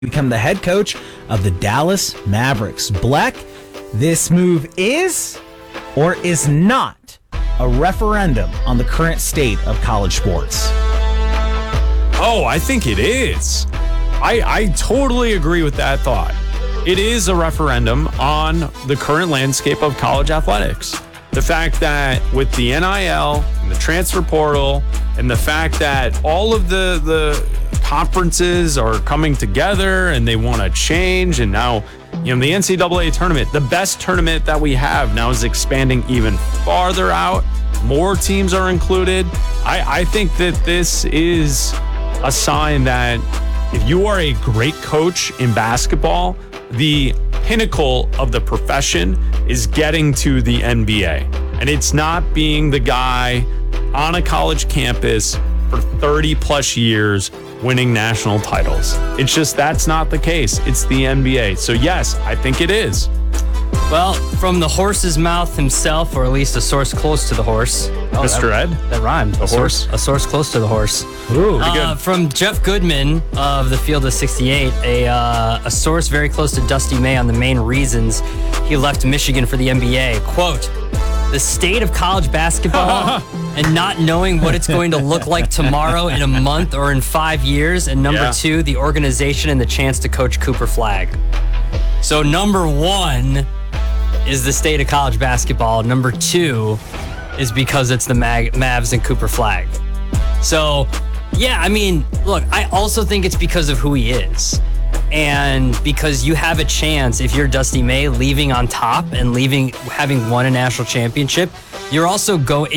become the head coach of the Dallas Mavericks. Bleck, this move is or is not a referendum on the current state of college sports? Oh, I think it is. I totally agree with that thought. It is a referendum on the current landscape of college athletics. The fact that with the NIL and the transfer portal and the fact that all of the conferences are coming together and they want to change, and now, the NCAA tournament, the best tournament that we have now, is expanding even farther out. More teams are included. I think that this is a sign that if you are a great coach in basketball, the pinnacle of the profession is getting to the NBA. And it's not being the guy on a college campus for 30 plus years winning national titles. It's just, that's not the case. It's the NBA. So yes, I think it is. Well, from the horse's mouth himself, or at least a source close to the horse. Mr. Ed? That rhymed. The horse? A source close to the horse. Ooh, pretty good. From Jeff Goodman of the Field of 68, a source very close to Dusty May on the main reasons he left Michigan for the NBA. Quote, the state of college basketball and not knowing what it's going to look like tomorrow, in a month, or in 5 years. And number two, the organization and the chance to coach Cooper Flagg. So number one is the state of college basketball. Number two is because it's the Mavs and Cooper Flagg. So, yeah, I mean, look, I also think it's because of who he is. And because you have a chance, if you're Dusty May, leaving on top and having won a national championship, you're also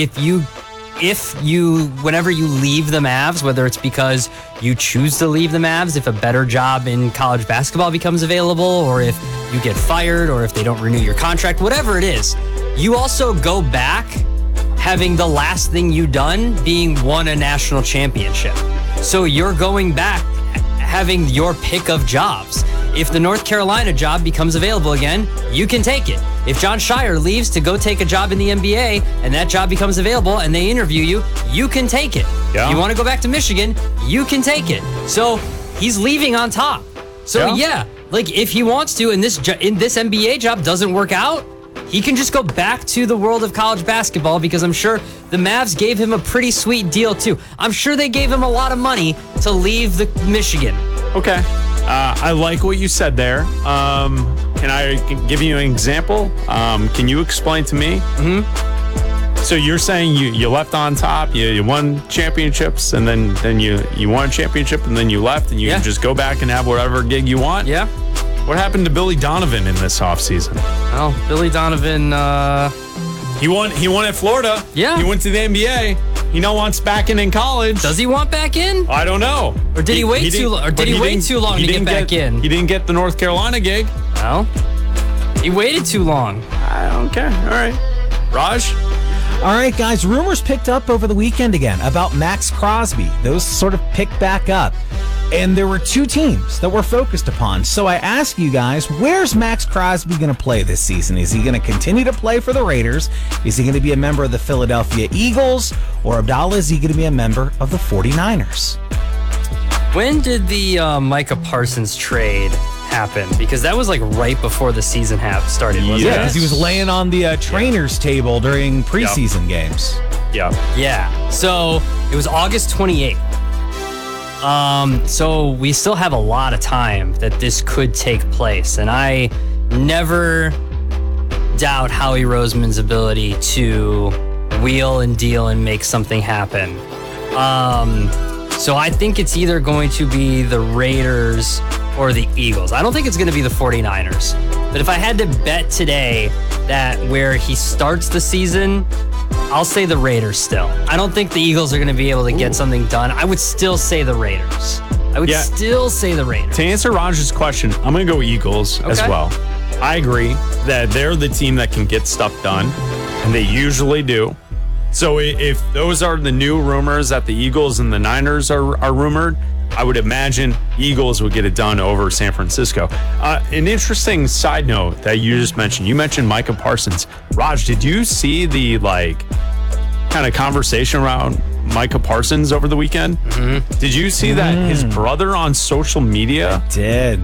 whenever you leave the Mavs, whether it's because you choose to leave the Mavs, if a better job in college basketball becomes available, or if you get fired, or if they don't renew your contract, whatever it is, you also go back having the last thing you done being won a national championship. So you're going back having your pick of jobs. If the North Carolina job becomes available again, you can take it. If John Shire leaves to go take a job in the NBA and that job becomes available and they interview you, you can take it. Yeah. You want to go back to Michigan, you can take it. So he's leaving on top. So yeah, like if he wants to, and this NBA job doesn't work out, he can just go back to the world of college basketball, because I'm sure the Mavs gave him a pretty sweet deal too. I'm sure they gave him a lot of money to leave the Michigan. Okay. I like what you said there. Can I give you an example? Can you explain to me? Mm-hmm. So you're saying you left on top, you won championships, and then you won a championship, and then you left, and you can just go back and have whatever gig you want? Yeah. What happened to Billy Donovan in this offseason? Oh, Billy Donovan, He won at Florida. Yeah. He went to the NBA. He now wants back in college. Does he want back in? I don't know. Or did he wait too long? Or did he wait too long to get back in? He didn't get the North Carolina gig. No. He waited too long. I don't care. All right. Raj? All right, guys, rumors picked up over the weekend again about Max Crosby. Those sort of picked back up. And there were two teams that were focused upon. So I ask you guys, where's Max Crosby going to play this season? Is he going to continue to play for the Raiders? Is he going to be a member of the Philadelphia Eagles? Or Abdallah, is he going to be a member of the 49ers? When did the Micah Parsons trade happen? Because that was like right before the season started, wasn't it? Yeah, because he was laying on the trainer's table during preseason games. Yeah. Yeah. So it was August 28th. So we still have a lot of time that this could take place. And I never doubt Howie Roseman's ability to wheel and deal and make something happen. So I think it's either going to be the Raiders or the Eagles. I don't think it's going to be the 49ers. But if I had to bet today that where he starts the season, I'll say the Raiders still. I don't think the Eagles are going to be able to get something done. I would still say the Raiders. Still say the Raiders. To answer Raj's question, I'm going to go Eagles as well. I agree that they're the team that can get stuff done, and they usually do. So if those are the new rumors that the Eagles and the Niners are rumored, I would imagine Eagles would get it done over San Francisco. An interesting side note that you just mentioned. You mentioned Micah Parsons. Raj, did you see the kind of conversation around Micah Parsons over the weekend? Did you see that his brother on social media Did.